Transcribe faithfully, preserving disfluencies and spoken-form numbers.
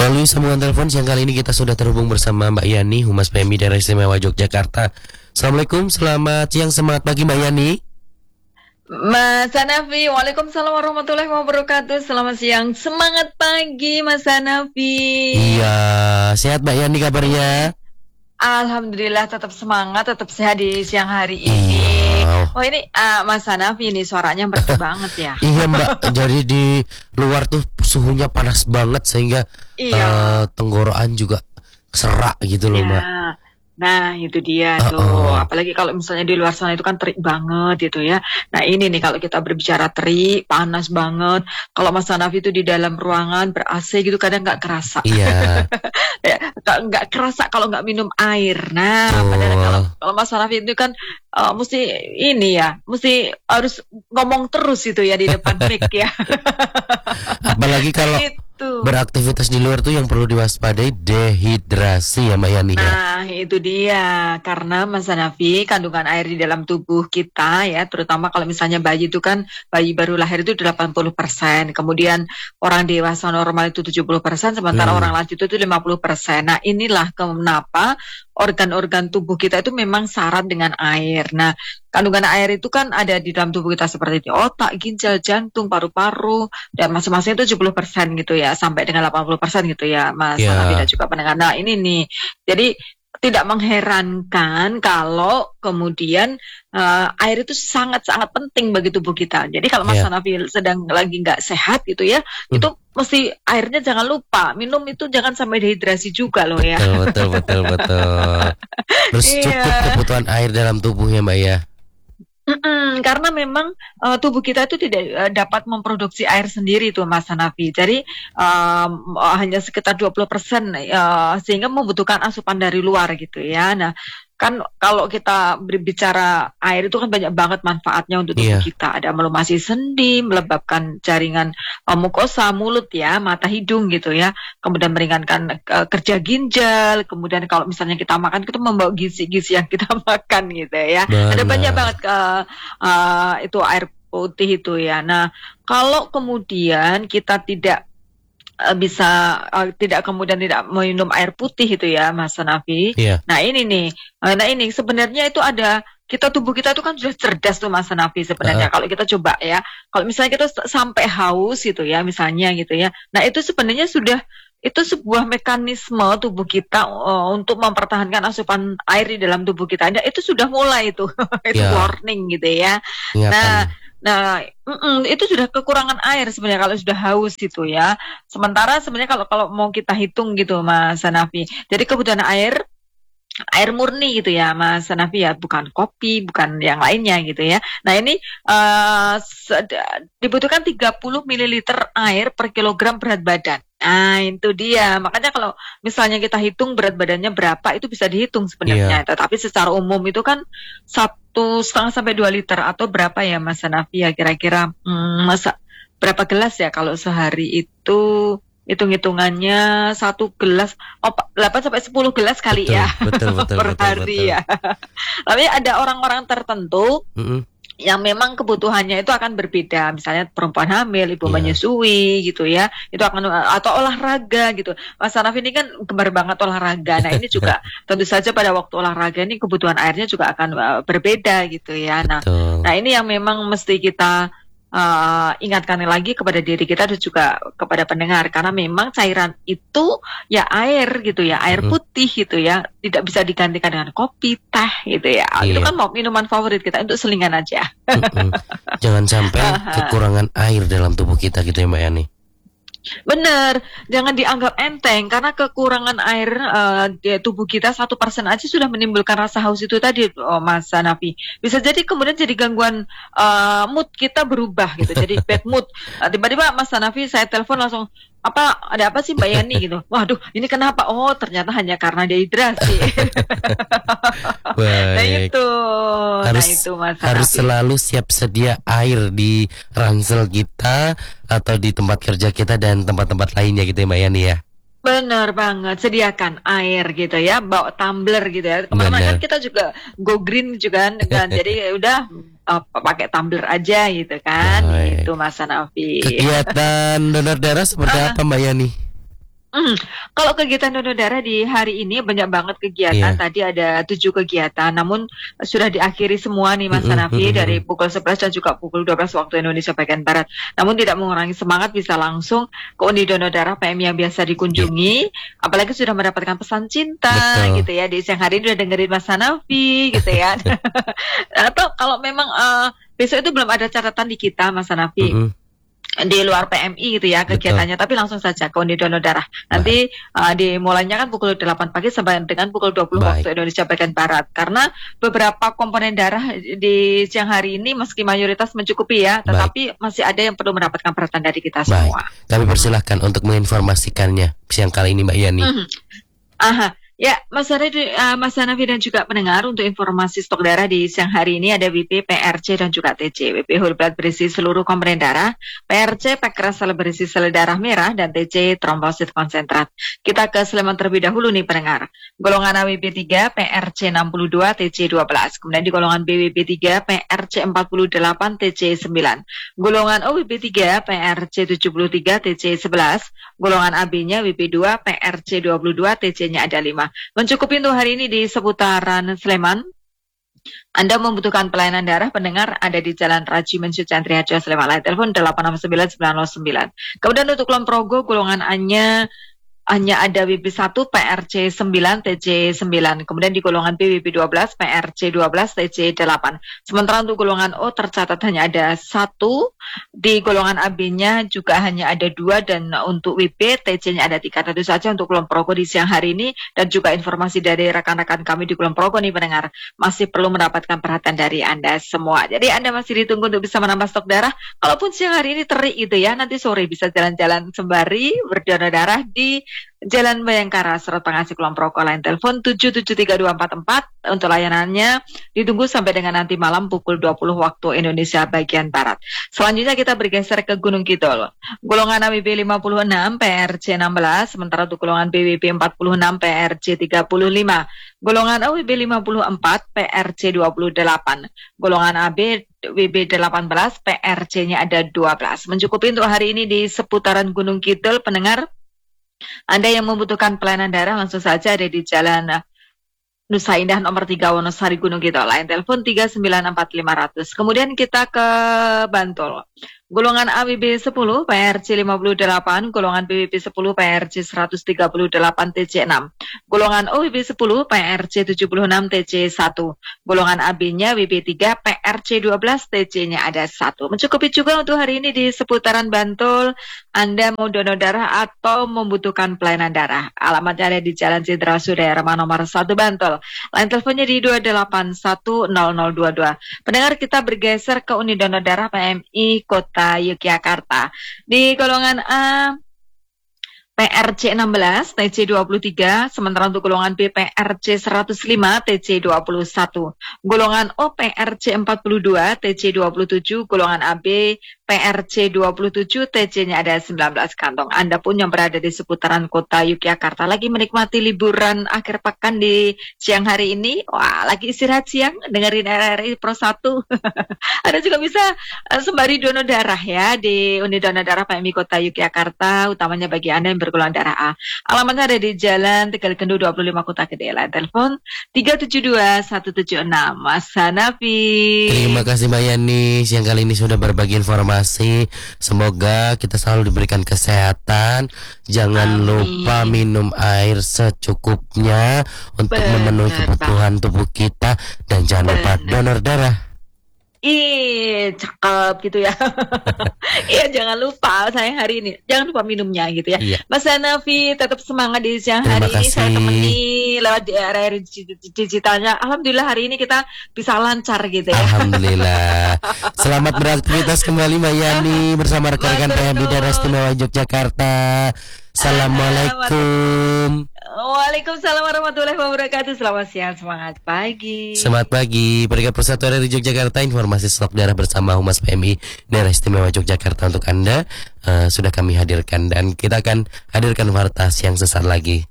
Melalui sambungan telepon siang kali ini kita sudah terhubung bersama Mbak Yani, Humas P M I Daerah Istimewa Yogyakarta. Assalamualaikum, selamat siang, semangat pagi Mbak Yani. Mas Hanafi, waalaikumsalam warahmatullahi wabarakatuh. Selamat siang, semangat pagi Mas Hanafi. Iya, sehat Mbak Yani kabarnya? Alhamdulillah tetap semangat, tetap sehat di siang hari ini. Wow. Oh ini uh, Mas Hanafi ini suaranya merdu banget ya. Iya Mbak, jadi di luar tuh suhunya panas banget sehingga Iya. uh, tenggorokan juga serak gitu loh Ya. Mbak. Nah itu dia Uh-oh. tuh, apalagi kalau misalnya di luar sana itu kan terik banget gitu ya. Nah ini nih kalau kita berbicara terik, panas banget. Kalau Mas Hanafi itu di dalam ruangan ber-A C gitu kadang nggak kerasa. Iya. Ya, nggak kerasa kalau nggak minum air. Nah, Betul. padahal kalau kalau Mas Hanafi itu kan uh, mesti ini ya, mesti harus ngomong terus itu ya di depan mic ya. Apalagi kalau Itu. beraktivitas di luar tuh yang perlu diwaspadai dehidrasi ya Mbak Yani ya. Nah, itu dia. Karena Mas Hanafi, kandungan air di dalam tubuh kita ya, terutama kalau misalnya bayi itu kan, bayi baru lahir itu delapan puluh persen. Kemudian orang dewasa normal itu tujuh puluh persen, sementara Hmm. orang lanjut itu lima puluh persen. Nah, inilah kenapa organ-organ tubuh kita itu memang syarat dengan air. Nah, kandungan air itu kan ada di dalam tubuh kita seperti di otak, ginjal, jantung, paru-paru, dan masing-masing itu tujuh puluh persen gitu ya, sampai dengan delapan puluh persen gitu ya, Mas Ya. Hanafi dan juga pendengar. Nah, ini nih. Jadi tidak mengherankan kalau kemudian uh, air itu sangat-sangat penting bagi tubuh kita. Jadi kalau Mas Ya. Hanafi sedang lagi nggak sehat gitu ya, Hmm. itu mesti airnya jangan lupa minum, itu jangan sampai dehidrasi juga loh ya. Betul, betul, betul, betul. Terus Iya. cukup kebutuhan air dalam tubuhnya Mbak ya. Mm-mm, karena memang uh, tubuh kita itu tidak uh, dapat memproduksi air sendiri tuh Mas Hanafi. Jadi um, uh, hanya sekitar dua puluh persen uh, sehingga membutuhkan asupan dari luar gitu ya. Nah, kan kalau kita berbicara air itu kan banyak banget manfaatnya untuk tubuh Iya. kita. Ada melumasi sendi, melembabkan jaringan uh, mukosa, mulut ya, mata, hidung gitu ya. Kemudian meringankan uh, kerja ginjal. Kemudian kalau misalnya kita makan, kita membawa gizi-gizi yang kita makan gitu ya. Ada Benar. banyak banget uh, uh, itu air putih itu ya. Nah, kalau kemudian kita tidak uh, bisa uh, tidak kemudian tidak minum air putih itu ya, Mas Hanafi. Iya. Nah ini nih, uh, nah ini sebenarnya itu ada, kita tubuh kita itu kan sudah cerdas tuh Mas Hanafi sebenarnya. Uh-uh. Kalau kita coba ya, kalau misalnya kita s- sampai haus gitu ya, misalnya gitu ya. Nah itu sebenarnya sudah, itu sebuah mekanisme tubuh kita uh, untuk mempertahankan asupan air di dalam tubuh kita. Nah, itu sudah mulai itu, itu Ya. warning gitu ya. Ingatan. Nah, nah, mm-mm, itu sudah kekurangan air sebenarnya kalau sudah haus gitu ya. Sementara sebenarnya kalau kalau mau kita hitung gitu Mas Hanafi, jadi kebutuhan air air murni gitu ya Mas Hanafi ya, bukan kopi, bukan yang lainnya gitu ya. Nah ini uh, sed- dibutuhkan tiga puluh mililiter air per kilogram berat badan. Nah itu dia, makanya kalau misalnya kita hitung berat badannya berapa itu bisa dihitung sebenarnya. Tetapi secara umum itu kan satu setengah sampai dua liter atau berapa ya Mas Hanafi ya kira-kira, hmm, masa berapa gelas ya kalau sehari itu, hitung-hitungannya satu gelas, oh delapan sampai sepuluh gelas kali Betul, ya betul, betul, per betul, hari betul. ya. Tapi ada orang-orang tertentu Mm-mm. yang memang kebutuhannya itu akan berbeda. Misalnya perempuan hamil, ibu Iya. menyusui gitu ya, itu akan, atau olahraga gitu. Mas Hanafi ini kan gemar banget olahraga. Nah ini juga tentu saja pada waktu olahraga ini kebutuhan airnya juga akan uh, berbeda gitu ya. Nah, Betul. nah ini yang memang mesti kita uh, ingatkan lagi kepada diri kita dan juga kepada pendengar, karena memang cairan itu ya air gitu ya, air Mm-mm. putih gitu ya, tidak bisa digantikan dengan kopi, teh gitu ya. Itu Iya. kan mau minuman favorit kita untuk selingan aja. Mm-mm. Jangan sampai kekurangan air dalam tubuh kita gitu ya Mbak Yani. Bener, jangan dianggap enteng karena kekurangan air uh, di tubuh kita satu persen aja sudah menimbulkan rasa haus itu tadi, oh, Mas Hanafi. Bisa jadi kemudian jadi gangguan uh, mood kita berubah gitu, jadi bad mood. Uh, tiba-tiba Mas Hanafi saya telepon langsung, apa ada apa sih Mbak Yani gitu. Waduh, ini kenapa? Oh ternyata hanya karena dehidrasi. Nah Baik. itu, Harus nah itu Mas harus Hanafi. selalu siap sedia air di ransel kita atau di tempat kerja kita dan tempat-tempat lainnya gitu ya Mbak Yani ya. Bener banget, sediakan air gitu ya, bawa tumbler gitu ya. Kemana Bener. kan kita juga go green juga kan, jadi ya udah uh, pakai tumbler aja gitu kan. Baik. Itu Mas Hanafi. Kegiatan donor darah seperti Ah. apa Mbak Yani? Hmm, kalau kegiatan donor darah di hari ini banyak banget kegiatan. Iya. Tadi ada tujuh kegiatan, namun sudah diakhiri semua nih Mas Mm-mm, Hanafi mm-mm. dari pukul sebelas dan juga pukul dua belas waktu Indonesia bagian Barat. Namun tidak mengurangi semangat, bisa langsung ke Undi Donor Darah P M I yang biasa dikunjungi. Apalagi sudah mendapatkan pesan cinta Betul. gitu ya. Di siang hari ini udah dengerin Mas Hanafi gitu ya. Atau kalau memang eh, besok itu belum ada catatan di kita Mas Hanafi. Mm-mm. Di luar P M I gitu ya kegiatannya, tapi langsung saja ke Undi Donor Darah. Nanti uh, dimulainya kan pukul delapan pagi sampai dengan pukul dua puluh Baik. waktu Indonesia bagian Barat. Karena beberapa komponen darah di siang hari ini meski mayoritas mencukupi ya, tetapi masih ada yang perlu mendapatkan perhatian dari kita Baik. semua. Kami persilahkan untuk menginformasikannya siang kali ini Mbak Yani. Mhm. Aha. Ya, Mas Hanafi, uh, Mas Hanafi dan juga pendengar, untuk informasi stok darah di siang hari ini ada W P, P R C dan juga T C. W P whole blood berisi seluruh komponen darah, P R C pankreas sel berisi sel darah merah, dan T C trombosit konsentrat. Kita ke Sleman terlebih dahulu nih pendengar. Golongan A W B tiga, P R C enam puluh dua, T C dua belas. Kemudian di golongan B W B tiga, P R C empat puluh delapan, T C sembilan. Golongan O W B tiga, P R C tujuh puluh tiga, T C sebelas. Golongan A B-nya W B dua, P R C dua puluh dua, T C-nya ada lima. Mencukupi untuk hari ini di seputaran Sleman. Anda membutuhkan pelayanan darah, pendengar, ada di Jalan Raji Mensyu Cantri Harjo, Sleman. Line telepon delapan enam sembilan sembilan nol sembilan. Kemudian untuk Kulon Progo, golongan A-nya hanya ada W B satu, P R C sembilan, T C sembilan. Kemudian di golongan B, W B dua belas, P R C dua belas, T C delapan. Sementara untuk golongan O tercatat hanya ada satu. Di golongan A B-nya juga hanya ada dua. Dan untuk W B, T C-nya ada tiga. Tentu saja untuk Kulon Progo di siang hari ini. Dan juga informasi dari rekan-rekan kami di Kulon Progo nih pendengar, masih perlu mendapatkan perhatian dari Anda semua. Jadi Anda masih ditunggu untuk bisa menambah stok darah. Kalaupun siang hari ini terik gitu ya, nanti sore bisa jalan-jalan sembari berdonor darah di Jalan Bayangkara, Serot Pengasih Kulon Progo. Line telepon tujuh tujuh tiga dua empat empat. Untuk layanannya ditunggu sampai dengan nanti malam pukul dua puluh waktu Indonesia bagian Barat. Selanjutnya kita bergeser ke Gunung Kidul. Golongan A W B lima puluh enam, P R C enam belas. Sementara untuk golongan B W B empat puluh enam, P R C tiga puluh lima. Golongan A W B lima puluh empat, P R C dua puluh delapan. Golongan A B W B delapan belas, P R C-nya ada dua belas. Mencukupi untuk hari ini di seputaran Gunung Kidul, pendengar. Anda yang membutuhkan pelayanan darah langsung saja ada di Jalan Nusa Indah nomor tiga Wonosari Gunung Kidul. Line telepon tiga sembilan empat lima nol nol. Kemudian kita ke Bantul. Golongan A W B sepuluh, P R C lima puluh delapan, golongan B W B sepuluh, P R C seratus tiga puluh delapan, T C enam. Golongan O W B sepuluh, P R C tujuh puluh enam, T C satu. Golongan A B-nya W B tiga, P R C dua belas, T C-nya ada satu. Mencukupi juga untuk hari ini di seputaran Bantul. Anda mau donor darah atau membutuhkan pelayanan darah. Alamatnya ada di Jalan Jenderal Sudirman nomor satu Bantul. Line teleponnya di dua delapan satu nol nol dua dua. Pendengar, kita bergeser ke unit donor darah P M I Kota Yogyakarta. Di golongan A, P R C enam belas, T C dua puluh tiga, sementara untuk golongan B, P R C seratus lima, T C dua puluh satu. Golongan O, P R C empat puluh dua, T C dua puluh tujuh, golongan A B, P R C dua puluh tujuh, T C-nya ada sembilan belas kantong. Anda pun yang berada di seputaran kota Yogyakarta lagi menikmati liburan akhir pekan di siang hari ini, wah, lagi istirahat siang dengerin R R I Pro satu. Anda juga bisa uh, sembari donor darah ya di unit donor darah P M I Kota Yogyakarta, utamanya bagi Anda yang bergolongan darah A. Alamatnya ada di Jalan Tegal Kendu dua puluh lima Kota Gede. Telepon tiga tujuh dua satu tujuh enam. Mas Hanafi. Terima kasih Mbak Yani, siang kali ini sudah berbagi informasi. Semoga kita selalu diberikan kesehatan. Jangan Amin. lupa minum air secukupnya untuk Bener, memenuhi kebutuhan tubuh kita. Dan jangan lupa Bener. donor darah. Ih, cakep gitu ya. Iya, jangan lupa sayang hari ini. Jangan lupa minumnya gitu ya. Iya. Mas Hanafi tetap semangat di siang Terima hari ini. Saya kasih. temani lewat di R R I digitalnya. Alhamdulillah hari ini kita bisa lancar gitu ya. Alhamdulillah. Selamat beraktivitas kembali Mbak Yani bersama rekan-rekan P M I Daerah Istimewa Yogyakarta. Assalamualaikum. Waalaikumsalam warahmatullahi wabarakatuh. Selamat siang, semangat pagi. Selamat pagi. Peringkat Persatuan R I Yogyakarta, informasi stok darah bersama Humas P M I Daerah Istimewa Yogyakarta untuk Anda uh, sudah kami hadirkan, dan kita akan hadirkan warta siang sesaat lagi.